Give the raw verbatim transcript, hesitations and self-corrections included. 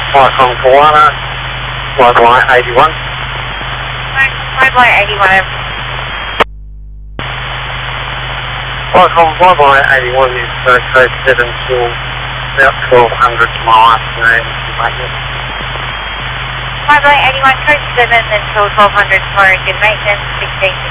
Flight from Koala, flight eighty-one. Flight eighty-one. Flight from flight eighty-one is uh, code seven till about twelve hundred to my afternoon. Flight eighty-one, code seven until twelve hundred tomorrow, good maintenance, sixteen